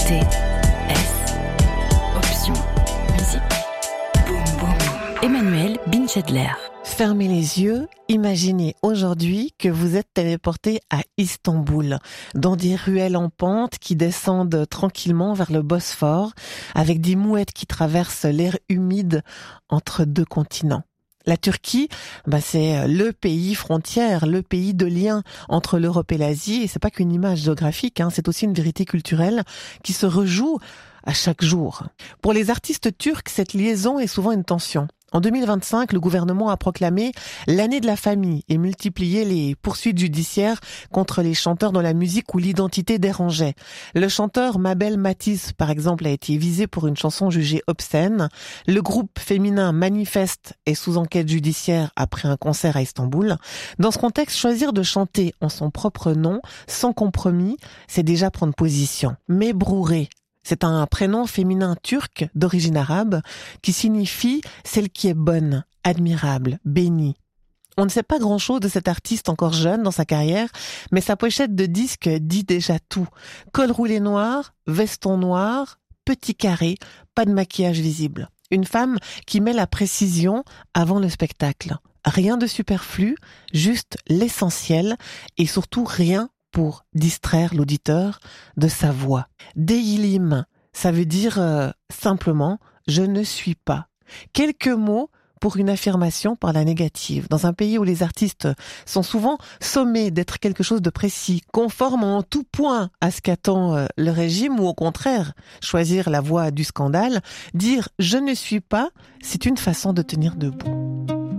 TS Option Musique. Boum boum. Emmanuel Binchedler. Fermez les yeux, imaginez aujourd'hui que vous êtes téléporté à Istanbul, dans des ruelles en pente qui descendent tranquillement vers le Bosphore, avec des mouettes qui traversent l'air humide entre deux continents. La Turquie, c'est le pays frontière, le pays de lien entre l'Europe et l'Asie, et c'est pas qu'une image géographique, c'est aussi une vérité culturelle qui se rejoue à chaque jour. Pour les artistes turcs, cette liaison est souvent une tension. En 2025, le gouvernement a proclamé l'année de la famille et multiplié les poursuites judiciaires contre les chanteurs dont la musique ou l'identité dérangeait. Le chanteur Mabel Matiz, par exemple, a été visé pour une chanson jugée obscène. Le groupe féminin Manifeste est sous enquête judiciaire après un concert à Istanbul. Dans ce contexte, choisir de chanter en son propre nom, sans compromis, c'est déjà prendre position. Mebrouré, c'est un prénom féminin turc d'origine arabe qui signifie celle qui est bonne, admirable, bénie. On ne sait pas grand-chose de cet artiste encore jeune dans sa carrière, mais sa pochette de disque dit déjà tout. Col roulé noir, veston noir, petit carré, pas de maquillage visible. Une femme qui met la précision avant le spectacle. Rien de superflu, juste l'essentiel et surtout rien pour distraire l'auditeur de sa voix. Deilim, ça veut dire simplement « je ne suis pas ». Quelques mots pour une affirmation par la négative. Dans un pays où les artistes sont souvent sommés d'être quelque chose de précis, conforme en tout point à ce qu'attend le régime, ou au contraire, choisir la voie du scandale, dire « je ne suis pas », c'est une façon de tenir debout.